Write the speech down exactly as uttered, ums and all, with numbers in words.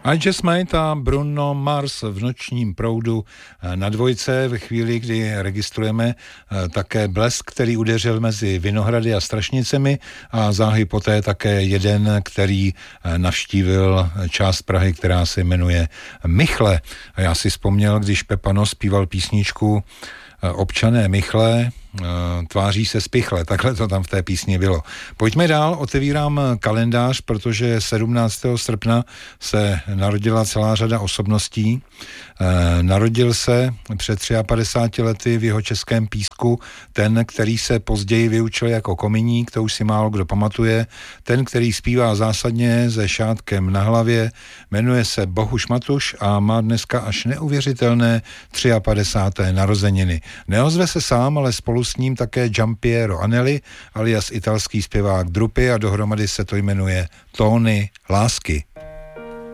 I Just Might a Bruno Mars v nočním proudu na dvojce ve chvíli, kdy registrujeme také blesk, který udeřil mezi Vinohrady a Strašnicemi a záhy poté také jeden, který navštívil část Prahy, která se jmenuje Michle. A já si vzpomněl, když Pepano zpíval písničku Občané Michle, tváří se spichle, takhle to tam v té písni bylo. Pojďme dál, otevírám kalendář, protože sedmnáctého srpna se narodila celá řada osobností. Narodil se před padesát třemi lety v Jihočeském Písku ten, který se později vyučil jako kominík, to už si málo kdo pamatuje, ten, který zpívá zásadně se šátkem na hlavě, jmenuje se Bohuš Matuš a má dneska až neuvěřitelné padesáté třetí narozeniny. Neozve se sám, ale spolu s ním také Giampiero Anelli, alias italský zpěvák Drupi, a dohromady se to jmenuje Tóny lásky.